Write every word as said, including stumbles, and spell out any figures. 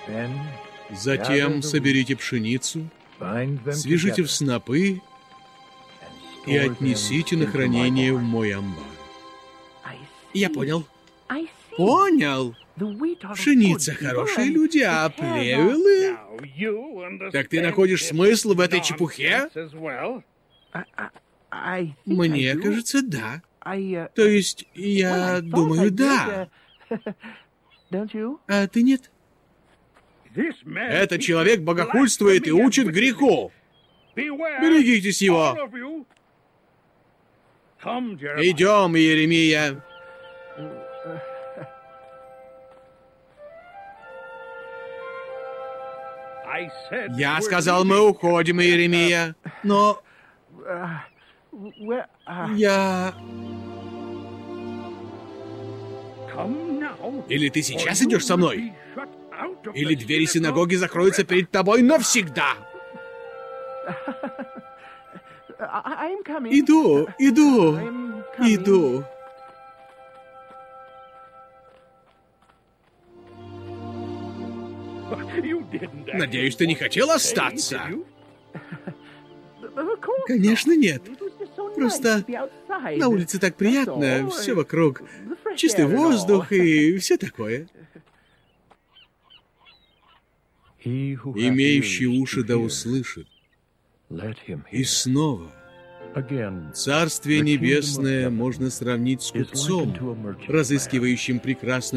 Затем соберите пшеницу, свяжите в снопы и отнесите на хранение в мой амбар. Я понял. Понял. Пшеница — хорошие люди, а плевелы... Так ты находишь смысл в этой чепухе? Мне кажется, да. То есть, я думаю, да. А ты нет? Этот человек богохульствует и учит греху. Берегитесь его. Идем, Иеремия. Я сказал, мы уходим, Иеремия. Но... Я... Или ты сейчас идешь со мной? Или двери синагоги закроются перед тобой навсегда? Иду, иду, иду. Надеюсь, ты не хотел остаться? Конечно, нет. Просто на улице так приятно, все вокруг. Чистый воздух и все такое. Имеющий уши да услышит. И снова. Царствие Небесное можно сравнить с купцом, разыскивающим прекрасную